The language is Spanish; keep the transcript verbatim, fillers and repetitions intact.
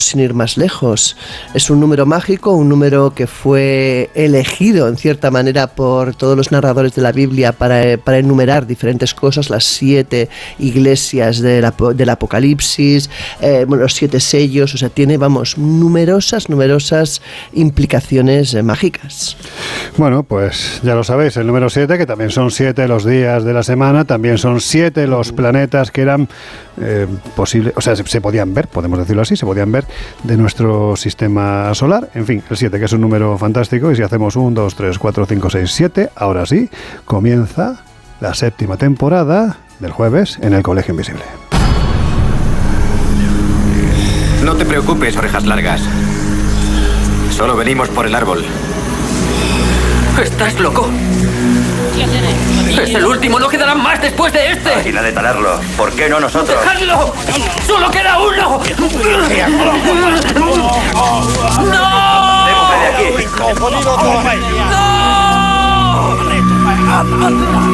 sin ir más lejos. Es un número mágico, un número que fue elegido en cierta manera por todos los narradores de la Biblia para, para enumerar diferentes cosas, las siete iglesias del, del Apocalipsis, eh, bueno, los siete sellos, o sea, tiene, vamos, numerosas, numerosas implicaciones eh, mágicas. Bueno, pues ya lo sabéis, el número siete, que también son siete los días de la semana, también son siete los planetas que eran eh, posibles, o sea, se, se podían ver, podemos decirlo así, se podían ver de nuestro sistema solar. En fin, el siete, que es un número fantástico, y si hacemos uno, dos, tres, cuatro, cinco, seis, siete, ahora sí, comienza la séptima temporada del Jueves en el Colegio Invisible. No te preocupes, Orejas Largas. Solo venimos por el árbol. ¿Estás loco? Es el último, no quedará más después de este. Máquina de talarlo. ¿Por qué no nosotros? ¡Dejadlo! ¡Solo queda uno! ¡No! ¡Déjame de aquí! ¡No!